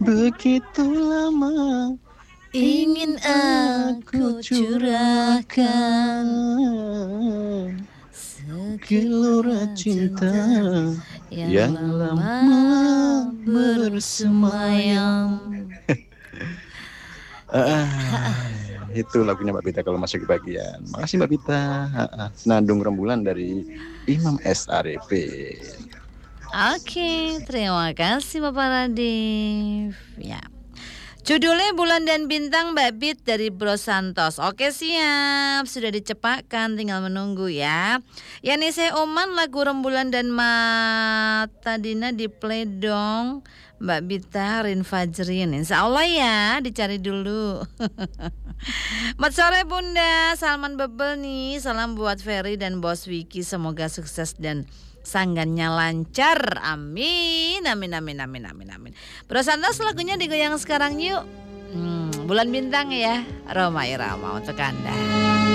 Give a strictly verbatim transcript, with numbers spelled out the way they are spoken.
begitu lama ingin aku curahkan gelora cinta yang lama bersemayam. Ah, itu lagunya Mbak Bita kalau masuk kebagian. Makasih Mbak Bita. Ah, ah. Senandung Rembulan dari Imam S. Arifin. Oke, terima kasih Bapak Radif. Ya. Judulnya Bulan dan Bintang Mbak Bit dari Bro Santos. Oke, siap, sudah dicepatkan, tinggal menunggu ya. Yanise Oman lagu Rembulan dan Mata Dina di play dong Mbak Bita Rin Fajrin. Insya Allah ya, dicari dulu. Mat sore Bunda, Salman Bebel nih. Salam buat Ferry dan Bos Wiki, semoga sukses dan sanggannya lancar. Amin, amin, amin, amin, amin, amin. Bro Santos lagunya digoyang sekarang yuk. Hmm, Bulan Bintang ya, Roma Irama untuk Anda.